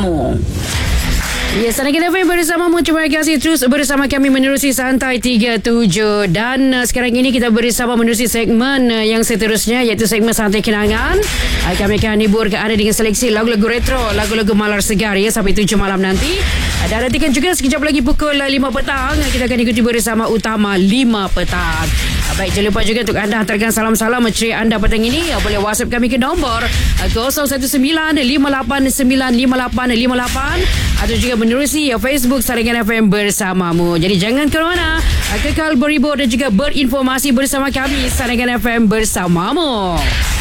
bersamamu. Ya, Sarangan FM bersamamu. Terima kasih terus bersama kami menerusi Santai 37. Dan sekarang ini kita bersama menerusi segmen yang seterusnya, iaitu segmen Santai Kenangan. Kami akan hibur ke anda dengan seleksi lagu-lagu retro, lagu-lagu malar segar ya, sampai 7 malam nanti. Dan nantikan juga sekejap lagi pukul 5 petang kita akan ikuti bersama Utama 5 petang. Baik, jangan lupa juga untuk anda hantarkan salam-salam ceria anda petang ini. Boleh WhatsApp kami ke nombor 019-589-5858 atau juga menerusi Facebook Saringan FM bersamamu. Jadi jangan ke mana, kekal berhibur dan juga berinformasi bersama kami, Saringan FM bersamamu.